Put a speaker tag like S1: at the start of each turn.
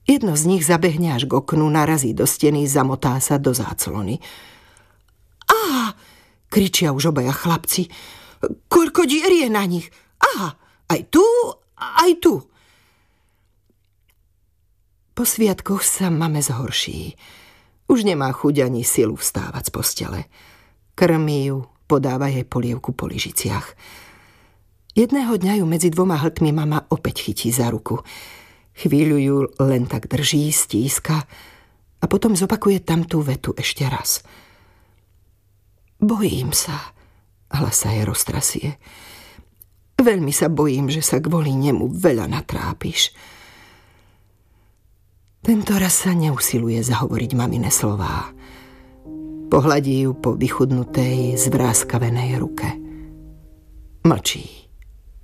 S1: Jedno z nich zabehne až k oknu, narazí do steny, zamotá sa do záclony. Á, kričia už obaja chlapci. Koľko dier je na nich? Á, aj tu, aj tu. Po sviatkoch sa mame zhorší. Už nemá chuť ani silu vstávať z postele. Krmí ju, podáva jej polievku po lyžiciach. Jedného dňa ju medzi dvoma hltmi mama opäť chytí za ruku. Chvíľu ju len tak drží, stíska a potom zopakuje tamtú vetu ešte raz. Bojím sa, hlas sa jej roztrasie. Veľmi sa bojím, že sa kvôli nemu veľa natrápiš. Tento raz sa neusiluje zahovoriť mamine slová. Pohľadí ju po vychudnutej, zvráskavenej ruke. Mlčí.